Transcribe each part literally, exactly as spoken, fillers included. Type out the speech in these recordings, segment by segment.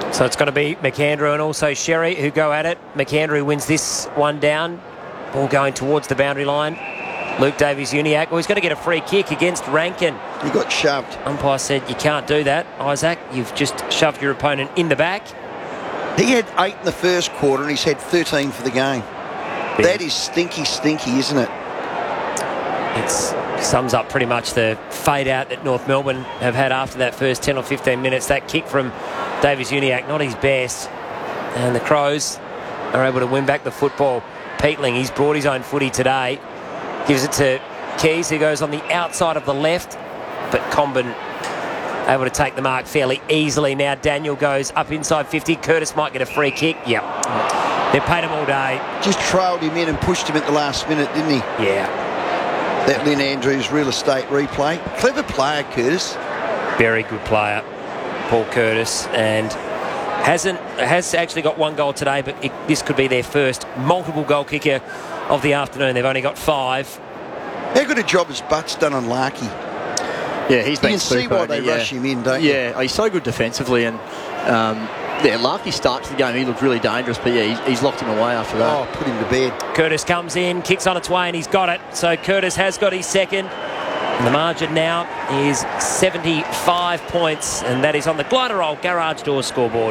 So it's going to be McAndrew and also Sherry who go at it. McAndrew wins this one down. Ball going towards the boundary line. Luke Davies-Uniacke. Well, he's going to get a free kick against Rankin. He got shoved. Umpire said, you can't do that, Isaac. You've just shoved your opponent in the back. He had eight in the first quarter and he's had thirteen for the game. Big. That is stinky, stinky, isn't it? It sums up pretty much the fade out that North Melbourne have had after that first ten or fifteen minutes. That kick from Davies-Uniacke, not his best. And the Crows are able to win back the football. Peatling, he's brought his own footy today. Gives it to Keys, who goes on the outside of the left. But Comben able to take the mark fairly easily. Now Daniel goes up inside fifty. Curtis might get a free kick. Yep. They've paid him all day. Just trailed him in and pushed him at the last minute, didn't he? Yeah. That Lynn Andrews real estate replay. Clever player, Curtis. Very good player, Paul Curtis. And hasn't has actually got one goal today, but it, this could be their first multiple goal kicker of the afternoon. They've only got five. How good a job has Butts done on Larky? Yeah, he's been You can super, see why they yeah. rush him in, don't you? Yeah, he's so good defensively, and um, yeah, Larky start to the game, he looked really dangerous, but yeah, he's, he's locked him away after that. Oh, put him to bed. Curtis comes in, kicks on its way, and he's got it. So Curtis has got his second. And the margin now is seventy-five points, and that is on the Gliderol Garage Doors scoreboard.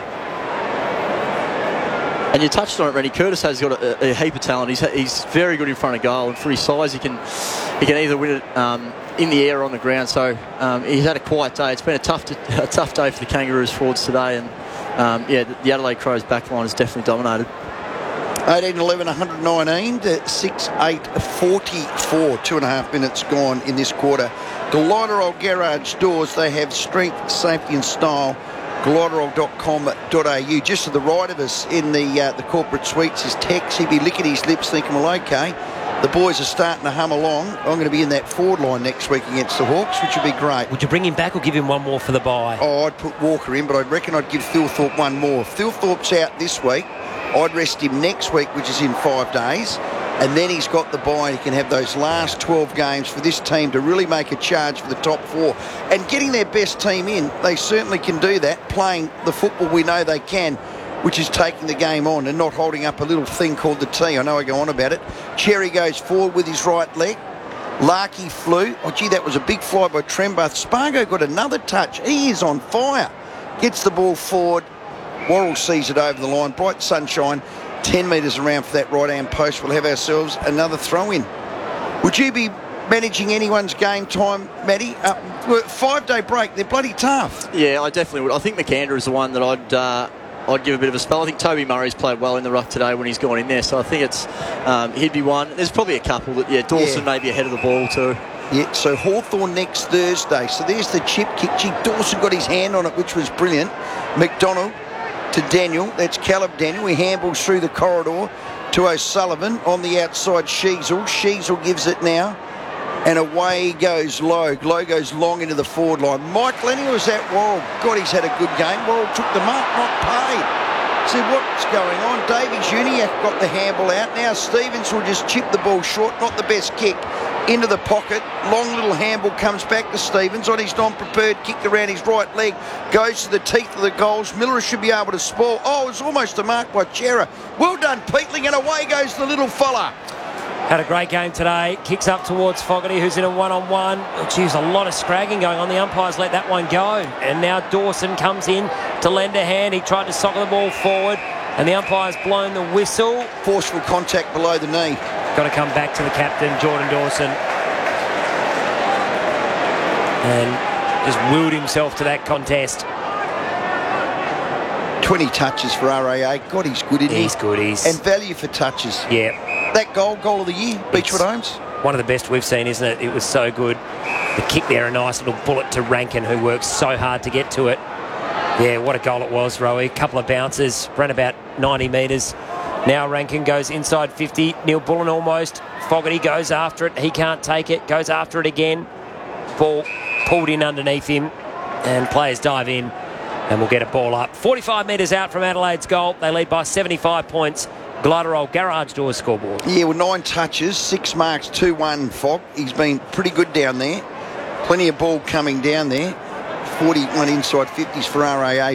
And you touched on it, Rennie. Curtis has got a, a heap of talent. He's, he's very good in front of goal, and for his size, he can he can either win it um, in the air or on the ground. So um, he's had a quiet day. It's been a tough a tough day for the Kangaroos forwards today, and um, yeah, the, the Adelaide Crows backline has definitely dominated. eighteen eleven, one nineteen to six eight forty-four. Two and a half minutes gone in this quarter. Gliderol Garage Doors, they have strength, safety and style. Gliderol dot com dot a u. Just to the right of us in the uh, the corporate suites is Tex. He'd be licking his lips thinking, well, okay, the boys are starting to hum along. I'm going to be in that forward line next week against the Hawks, which would be great. Would you bring him back or give him one more for the bye? Oh, I'd put Walker in, but I reckon I'd give Phil Thorpe one more. If Phil Thorpe's out this week, I'd rest him next week, which is in five days. And then he's got the bye. He can have those last twelve games for this team to really make a charge for the top four. And getting their best team in, they certainly can do that, playing the football we know they can, which is taking the game on and not holding up a little thing called the T. I know I go on about it. Cherry goes forward with his right leg. Larky flew. Oh, gee, that was a big fly by Trembath. Spargo got another touch. He is on fire. Gets the ball forward. Worrell sees it over the line. Bright sunshine. ten metres around for that right-hand post. We'll have ourselves another throw-in. Would you be managing anyone's game time, Matty? Uh, five-day break, they're bloody tough. Yeah, I definitely would. I think McAndrew is the one that I'd uh, I'd give a bit of a spell. I think Toby Murray's played well in the ruck today when he's gone in there, so I think it's um, he'd be one. There's probably a couple that, yeah, Dawson Yeah. may be ahead of the ball too. Yeah, so Hawthorn next Thursday. So there's the chip kick. Gee, Dawson got his hand on it, which was brilliant. McDonald to Daniel. That's Caleb Daniel. He handballs through the corridor to O'Sullivan on the outside. Sheasel. Sheasel gives it now. And away goes Logue. Logue goes long into the forward line. Mike Lenny was at Worrell. God, he's had a good game. Worrell took the mark, not paid. See what's going on. Davies-Uniacke got the handball out. Now Stevens will just chip the ball short. Not the best kick. Into the pocket. Long little handball comes back to Stevens on his non-prepared kick around his right leg. Goes to the teeth of the goals. Miller should be able to spoil. Oh, it was almost a mark by Chera. Well done, Peatling, and away goes the little fella. Had a great game today. Kicks up towards Fogarty, who's in a one-on-one. Oh, geez, a lot of scragging going on. The umpires let that one go. And now Dawson comes in to lend a hand. He tried to soccer the ball forward, and the umpire's blown the whistle. Forceful contact below the knee. Got to come back to the captain, Jordan Dawson. And just willed himself to that contest. twenty touches for R A A. God, he's good, isn't he? He's good, he's... And value for touches. Yeah. That goal, goal of the year, Beechwood Homes. One of the best we've seen, isn't it? It was so good. The kick there, a nice little bullet to Rankin, who works so hard to get to it. Yeah, what a goal it was, Rowie. A couple of bounces, ran about ninety metres. Now Rankin goes inside fifty. Neil Bullen almost. Fogarty goes after it. He can't take it. Goes after it again. Ball pulled in underneath him. And players dive in. And we'll get a ball up. forty-five metres out from Adelaide's goal. They lead by seventy-five points. Gliderol Garage Doors scoreboard. Yeah, with nine touches, six marks, two one, Fog. He's been pretty good down there. Plenty of ball coming down there. forty-one inside fifties for R A A.